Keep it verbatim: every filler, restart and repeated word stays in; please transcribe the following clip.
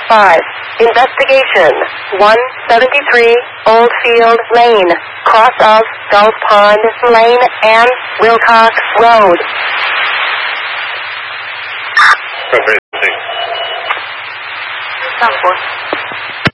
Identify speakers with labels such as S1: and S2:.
S1: five. Investigation. one seventy-three Oldfield Lane, cross of Gulf Pond Lane and Wilcox Road.
S2: Perfect.
S1: South